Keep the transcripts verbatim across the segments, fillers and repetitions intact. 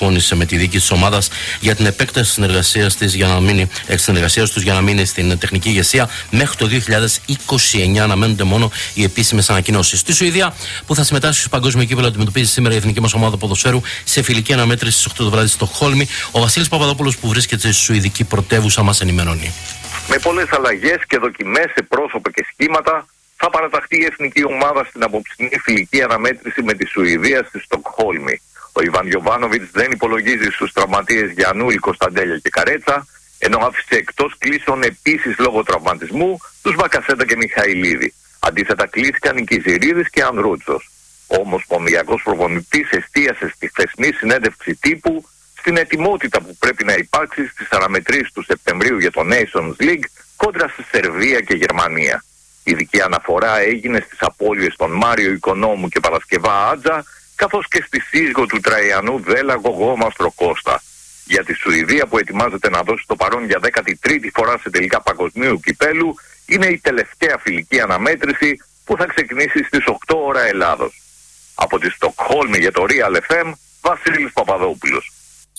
συμφώνησε με τη δίκη της ομάδας για την επέκταση συνεργασίας της για να μείνει, συνεργασίας τους για να μείνει στην τεχνική ηγεσία μέχρι το δύο χιλιάδες είκοσι εννιά. Αναμένονται μόνο οι επίσημες ανακοινώσεις. Στη Σουηδία, που θα συμμετάσχει στο παγκόσμιο κύπελλο, αντιμετωπίζει σήμερα η εθνική μας ομάδα ποδοσφαίρου σε φιλική αναμέτρηση στις οκτώ το βράδυ στο Χόλμη. Ο Βασίλης Παπαδόπουλος, που βρίσκεται στη Σουηδική πρωτεύουσα, μας ενημερώνει. Με πολλές αλλαγές και δοκιμές σε πρόσωπα και σχήματα, θα παραταχθεί η εθνική ομάδα στην απόψινή φιλική αναμέτρηση με τη Σουηδία στη Στοκχόλμη. Ο Ιβάν Γιοβάνοβιτς δεν υπολογίζει στους τραυματίες Γιαννούλη, Κωνσταντέλια και Καρέτσα, ενώ άφησε εκτός κλήσεων επίσης λόγω τραυματισμού τους Βακασέτα και Μιχαηλίδη. Αντίθετα, κλείστηκαν οι Κιζηρίδης και Ανδρούτσος. Ο ομοσπονδιακός προπονητής εστίασε στη χθεσινή συνέντευξη τύπου στην ετοιμότητα που πρέπει να υπάρξει στις αναμετρήσεις του Σεπτεμβρίου για το Nations League κόντρα στη Σερβία και Γερμανία. Ειδική αναφορά έγινε στις απώλειες των Μάριο Οικονόμου και Παρασκευά Άτζα, καθώς και στη σύζυγο του Τραϊανού Δέλα Γογό Μαστροκώστα. Για τη Σουηδία, που ετοιμάζεται να δώσει το παρόν για δέκατη τρίτη φορά σε τελικά παγκοσμίου κυπέλου, είναι η τελευταία φιλική αναμέτρηση που θα ξεκινήσει στις οκτώ ώρα Ελλάδος. Από τη Στοκχόλμη για το Real εφ εμ, Βασίλης Παπαδόπουλος.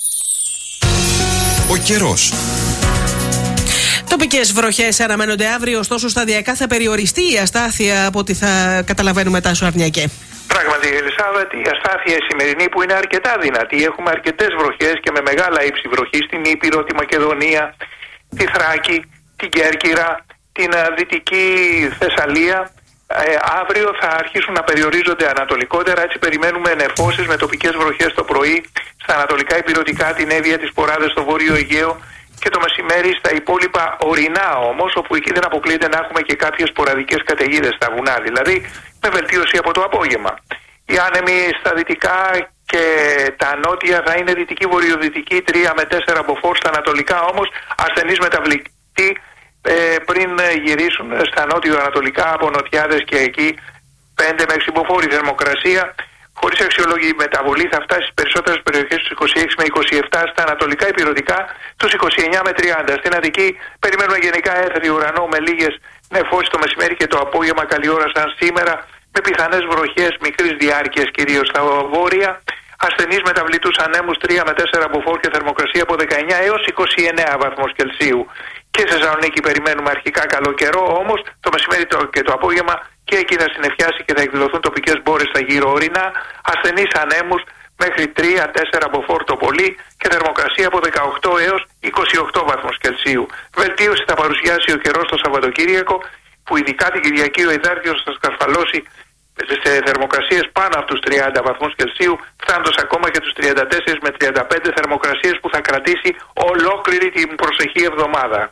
Ο καιρός. Τοπικές βροχές αναμένονται αύριο, ωστόσο σταδιακά θα περιοριστεί η αστάθεια από ό,τι θα καταλαβαίνουμε, Τάσο Αρνιακέ. Πράγματι, Ελισάβετ, η αστάθεια η σημερινή που είναι αρκετά δυνατή. Έχουμε αρκετές βροχές και με μεγάλα ύψη βροχή στην Ήπειρο, τη Μακεδονία, τη Θράκη, την Κέρκυρα, την Δυτική Θεσσαλία. Ε, αύριο θα αρχίσουν να περιορίζονται ανατολικότερα, έτσι περιμένουμε νεφώσεις με τοπικές βροχές το πρωί στα ανατολικά υπηρετικά, την Εύβοια, τις Ποράδες στο Βόρειο Αιγαίο και το μεσημέρι στα υπόλοιπα ορεινά όμως, όπου εκεί δεν αποκλείεται να έχουμε και κάποιες σποραδικές καταιγίδες στα βουνά, δηλαδή με βελτίωση από το απόγευμα. Οι άνεμοι στα δυτικά και τα νότια θα είναι δυτική βορειοδυτική, τρία με τέσσερα μποφόρ, στα ανατολικά όμως ασθενείς μεταβλητοί ε, πριν γυρίσουν στα νότιο-ανατολικά από νοτιάδες και εκεί πέντε με έξι μποφόρ. Η θερμοκρασία χωρίς αξιολόγη μεταβολή θα φτάσει στις περισσότερες περιοχές στους είκοσι έξι με είκοσι επτά, στα ανατολικά υπηρετικά τους είκοσι εννιά με τριάντα. Στην Αττική περιμένουμε γενικά έθριο ουρανό με λίγες νεφώσεις το μεσημέρι και το απόγευμα, καλή ώρα σαν σήμερα, με πιθανές βροχές μικρής διάρκειας κυρίως στα βόρεια. Ασθενείς μεταβλητούς ανέμους τρία με τέσσερα μποφόρ και θερμοκρασία από δεκαεννιά έως είκοσι εννέα βαθμούς Κελσίου. Και σε Θεσσαλονίκη περιμένουμε αρχικά καλό καιρό, όμως το μεσημέρι και το απόγευμα και εκεί θα συννεφιάσει και θα εκδηλωθούν τοπικές μπόρες στα γύρω ορεινά, ασθενείς ανέμους μέχρι τρία με τέσσερα μποφόρ το πολύ και θερμοκρασία από δεκαοκτώ έως είκοσι οκτώ βαθμούς Κελσίου. Βελτίωση θα παρουσιάσει ο καιρός το Σαββατοκύριακο, που ειδικά την Κυριακή ο Ιδάρκιος θα σκαρφαλώσει σε θερμοκρασίες πάνω από τους τριάντα βαθμούς Κελσίου, φτάνοντας ακόμα και τους τριάντα τέσσερα με τριάντα πέντε, θερμοκρασίες που θα κρατήσει ολόκληρη την προσεχή εβδομάδα.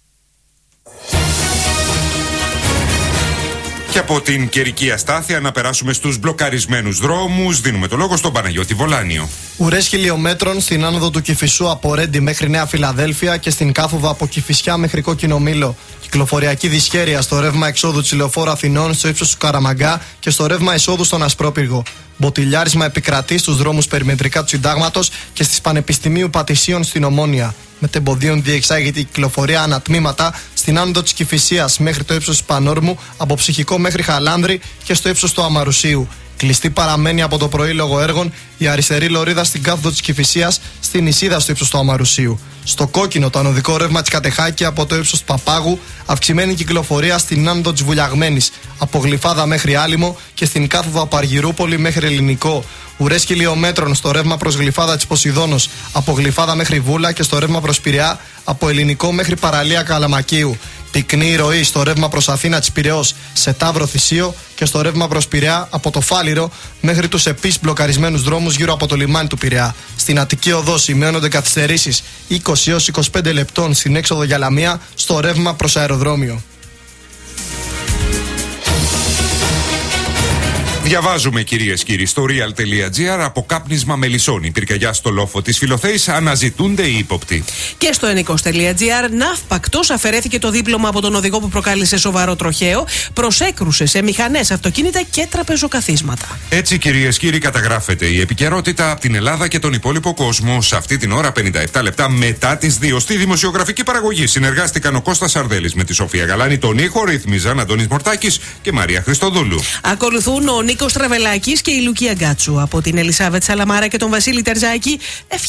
Και από την καιρική αστάθεια να περάσουμε στους μπλοκαρισμένους δρόμους. Δίνουμε το λόγο στον Παναγιώτη Βολάνιο. Ουρές χιλιόμετρων στην άνοδο του Κηφισού από Ρέντι μέχρι Νέα Φιλαδέλφια και στην Κάθοβα από Κηφισιά μέχρι Κόκκινο Μήλο. Κυκλοφοριακή δυσχέρεια στο ρεύμα εξόδου της Λεωφόρου Αθηνών στο ύψος του Καραμαγκά και στο ρεύμα εισόδου στον Ασπρόπυργο. Μποτιλιάρισμα επικρατεί στους δρόμους περιμετρικά του Συντάγματος και στις Πανεπιστημίου Πατησίων στην Ομόνια. Μετεμποδίων διεξάγεται η κυκλοφορία ανατμήματα στην άνοδο της Κηφισίας μέχρι το ύψος της Πανόρμου, από Ψυχικό μέχρι Χαλάνδρη και στο ύψος του Αμαρουσίου. Κλειστή παραμένει από το πρωί λόγω έργων η αριστερή λωρίδα στην κάθοδο της Κηφισίας, στην Ισίδα στο ύψος του Αμαρουσίου. Στο Κόκκινο το ανωδικό ρεύμα της Κατεχάκη από το ύψος του Παπάγου, αυξημένη κυκλοφορία στην άνοδο της Βουλιαγμένης, από Γλυφάδα μέχρι Άλυμο και στην κάθοδο από Αργυρούπολη μέχρι Ελληνικό. Ουρές χιλιόμετρων στο ρεύμα προς Γλυφάδα της Ποσειδώνος, από Γλυφάδα μέχρι Βούλα και στο ρεύμα προς Πειραιά, από Ελληνικό μέχρι Παραλία Καλαμακίου. Πυκνή ροή στο ρεύμα προς Αθήνα της Πειραιώς, σε Ταύρο Θησίο και στο ρεύμα προς Πειραιά από το Φάληρο μέχρι τους επίσης μπλοκαρισμένους δρόμους γύρω από το λιμάνι του Πειραιά. Στην Αττική Οδό σημειώνονται καθυστερήσεις είκοσι έως είκοσι πέντε λεπτών στην έξοδο για Λαμία στο ρεύμα προς αεροδρόμιο. Διαβάζουμε, κυρίες και κύριοι, στο real.gr, αποκάπνισμα μελισσών. Η πυρκαγιά στο λόφο της Φιλοθέης, αναζητούνται οι ύποπτοι. Και στο ενικός.gr, ναύπακτος αφαιρέθηκε το δίπλωμα από τον οδηγό που προκάλεσε σοβαρό τροχαίο, προσέκρουσε σε μηχανές, αυτοκίνητα και τραπεζοκαθίσματα. Έτσι, κυρίες και κύριοι, καταγράφεται η επικαιρότητα από την Ελλάδα και τον υπόλοιπο κόσμο. Σε αυτή την ώρα, πενήντα επτά λεπτά μετά τις δύο. Στη δημοσιογραφική παραγωγή συνεργάστηκαν ο Κώστας Σαρδέλης με τη Σοφία Γαλάνη, τον ήχο ρύθμιζαν Αντώνης Μορτάκης και Μαρία Χριστοδούλου. Ακολουθούν ο Νίκος Τραβελάκης και η Λουκία Γκάτσου. Από την Ελισάβετ Σαλαμάρα και τον Βασίλη Τερζάκη.